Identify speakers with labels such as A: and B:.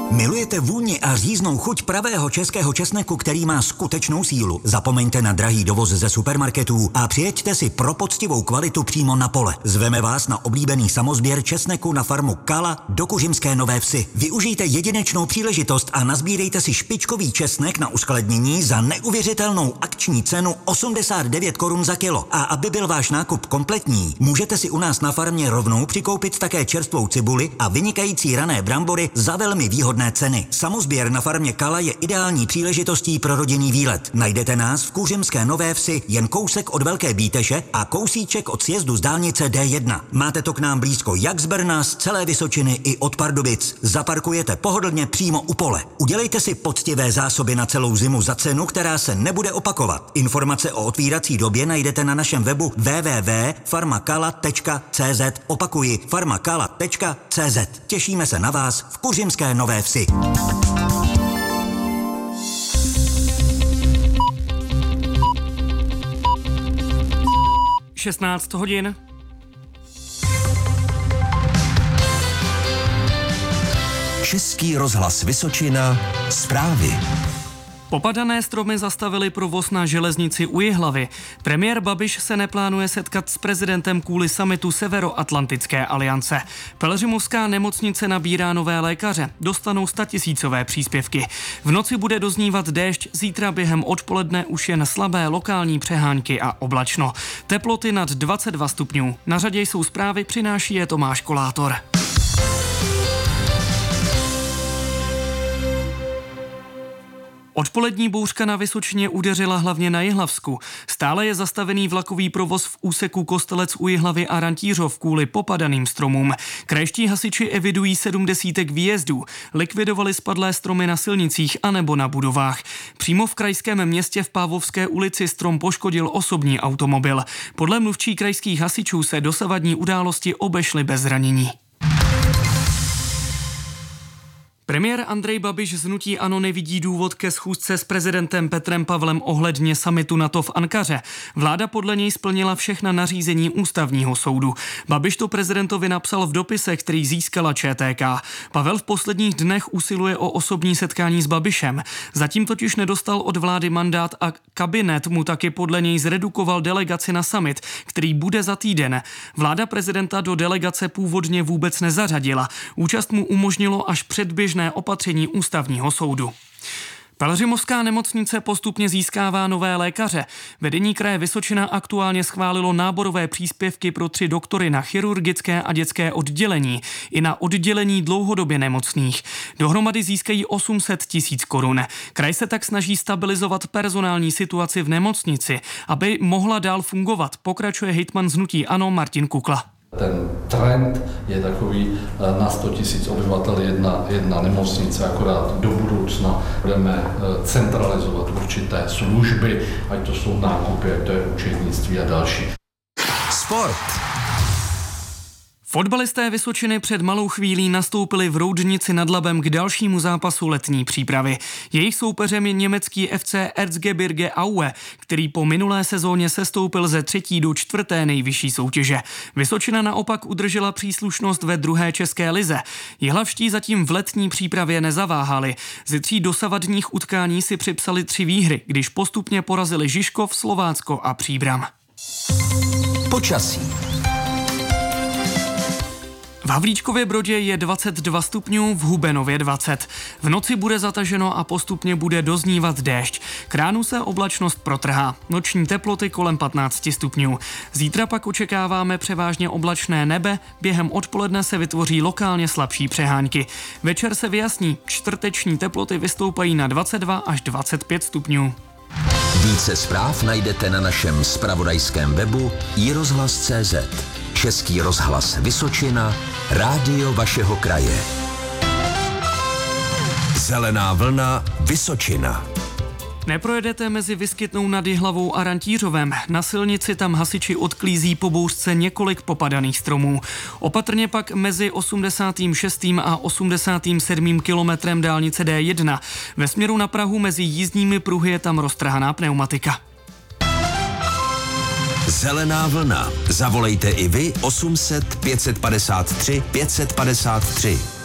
A: Milujete vůni a říznou chuť pravého českého česneku, který má skutečnou sílu? Zapomeňte na drahý dovoz ze supermarketů a přijeďte si pro poctivou kvalitu přímo na pole. Zveme vás na oblíbený samosběr česneku na farmu Kala do Kuřimské Nové Vsi. Využijte jedinečnou příležitost a nazbírejte si špičkový česnek na uskladnění za neuvěřitelnou akční cenu 89 korun za kilo. A aby byl váš nákup kompletní, můžete si u nás na farmě rovnou přikoupit také čerstvou cibuli a vynikající rané brambory za velmi výhodné ceny. Samosběr na farmě Kala je ideální příležitostí pro rodinný výlet. Najdete nás v Kuřimské Nové Vsi, jen kousek od Velké Bíteše a kousíček od sjezdu z dálnice D1. Máte to k nám blízko jak z Brna, z celé Vysočiny i od Pardubic. Zaparkujete pohodlně přímo u pole. Udělejte si poctivé zásoby na celou zimu za cenu, která se nebude opakovat. Informace o otvírací době najdete na našem webu www.farmakala.cz. Opakuji, farmakala.cz. Těšíme se na vás v Kuřimské Nové Vsi.
B: 16 hodin.
C: Český rozhlas Vysočina. Zprávy.
B: Popadané stromy zastavily provoz na železnici u Jihlavy. Premiér Babiš se neplánuje setkat s prezidentem kvůli summitu Severoatlantické aliance. Pelhřimovská nemocnice nabírá nové lékaře. Dostanou 100 000 příspěvky. V noci bude doznívat déšť, zítra během odpoledne už jen slabé lokální přehánky a oblačno. Teploty nad 22 stupňů. Na řadě jsou zprávy, přináší je Tomáš Kolátor. Odpolední bouřka na Vysočině udeřila hlavně na Jihlavsku. Stále je zastavený vlakový provoz v úseku Kostelec u Jihlavy a Rantířov kvůli popadaným stromům. Krajští hasiči evidují 70 výjezdů. Likvidovali spadlé stromy na silnicích anebo na budovách. Přímo v krajském městě v Pávovské ulici strom poškodil osobní automobil. Podle mluvčí krajských hasičů se dosavadní události obešly bez zranění. Premiér Andrej Babiš z hnutí ANO nevidí důvod ke schůzce s prezidentem Petrem Pavlem ohledně summitu NATO v Ankaře. Vláda podle něj splnila všechna nařízení ústavního soudu. Babiš to prezidentovi napsal v dopise, který získala ČTK. Pavel v posledních dnech usiluje o osobní setkání s Babišem. Zatím totiž nedostal od vlády mandát a kabinet mu taky podle něj zredukoval delegaci na summit, který bude za týden. Vláda prezidenta do delegace původně vůbec nezařadila. Účast mu umožnilo až předběžné opatření ústavního soudu. Pelhřimovská nemocnice postupně získává nové lékaře. Vedení kraje Vysočina aktuálně schválilo náborové příspěvky pro 3 doktory na chirurgické a dětské oddělení i na oddělení dlouhodobě nemocných. Dohromady získají 800 000 korun. Kraj se tak snaží stabilizovat personální situaci v nemocnici, aby mohla dál fungovat, pokračuje hejtman z hnutí ANO Martin Kukla.
D: Ten trend je takový na 100 000 obyvatel jedna nemocnice, akorát do budoucna budeme centralizovat určité služby, ať to jsou nákupy, ať to je účetnictví a další.
C: Sport.
B: Fotbalisté Vysočiny před malou chvílí nastoupili v Roudnici nad Labem k dalšímu zápasu letní přípravy. Jejich soupeřem je německý FC Erzgebirge Aue, který po minulé sezóně sestoupil ze 3. do 4. nejvyšší soutěže. Vysočina naopak udržela příslušnost ve 2. české lize. Jihlavští zatím v letní přípravě nezaváhali. Ze 3 dosavadních utkání si připsali 3 výhry, když postupně porazili Žižkov, Slovácko a Příbram.
C: Počasí.
B: V Havlíčkově Brodě je 22 stupňů, v Hubenově 20. V noci bude zataženo a postupně bude doznívat déšť. K ránu se oblačnost protrhá. Noční teploty kolem 15 stupňů. Zítra pak očekáváme převážně oblačné nebe, během odpoledne se vytvoří lokálně slabší přehánky. Večer se vyjasní, čtvrteční teploty vystoupají na 22 až 25 stupňů.
C: Více zpráv najdete na našem zpravodajském webu iRozhlas.cz. Český rozhlas Vysočina, rádio vašeho kraje. Zelená vlna Vysočina.
B: Neprojedete mezi Vyskytnou nad Jihlavou a Rantířovem. Na silnici tam hasiči odklízí po bouřce několik popadaných stromů. Opatrně pak mezi 86. a 87. kilometrem dálnice D1. Ve směru na Prahu mezi jízdními pruhy je tam roztrhaná pneumatika.
C: Zelená vlna. Zavolejte i vy 800 553 553.